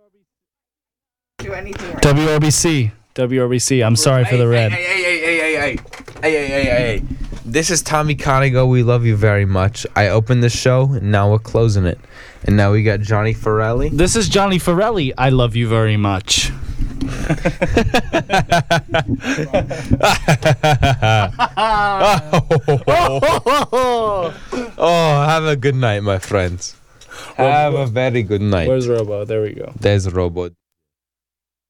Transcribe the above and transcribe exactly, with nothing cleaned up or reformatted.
Do anything right. W R B C. W R B C. I'm sorry for the red. Hey, hey, hey, hey, hey, hey, hey, hey, hey, hey, hey. This is Tommy Conigo. We love you very much. I opened the show, and now we're closing it. And now we got Johnny Farrelly. This is Johnny Farrelly. I love you very much. Oh, have a good night, my friends. Have a very good night. Where's Robo? There we go. There's Robo.